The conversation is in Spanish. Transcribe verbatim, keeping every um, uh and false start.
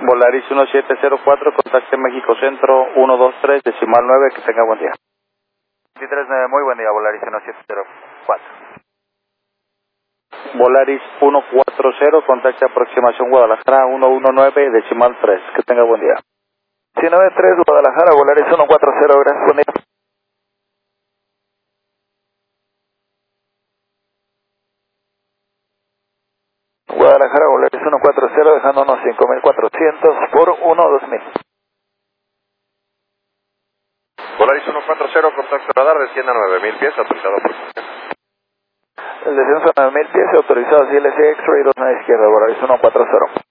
Volaris uno siete cero cuatro, contacte México Centro uno dos tres, decimal nueve, que tenga buen día. veintitrés nueve, muy buen día, Volaris uno siete cero cuatro. Volaris uno cuatro cero, contacte aproximación Guadalajara uno uno nueve, decimal tres, que tenga buen día. ciento noventa y tres, Guadalajara, Volaris uno cuatro cero, gracias, buen día. Guadalajara, Volaris uno cuatro cero, dejándonos cinco mil cuatrocientos por uno dos mil. Volaris uno cuatro cero, contacto radar, descienda a nueve mil pies, autorizado por... El descenso a nueve mil pies, autorizado C L C X-Ray dos a la izquierda, Volaris uno cuatro cero.